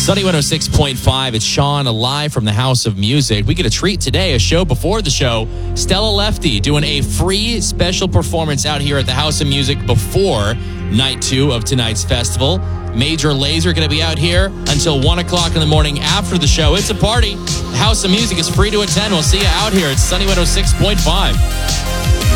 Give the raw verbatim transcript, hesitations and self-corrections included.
Sunny one oh six point five. It's Sean live from the House of Music. We get a treat today, a show before the show. Stella Lefty doing a free special performance out here at the House of Music before night two of tonight's festival. Major Lazer going to be out here until one o'clock in the morning after the show. It's a party. The House of Music is free to attend. We'll see you out here at Sunny one oh six point five.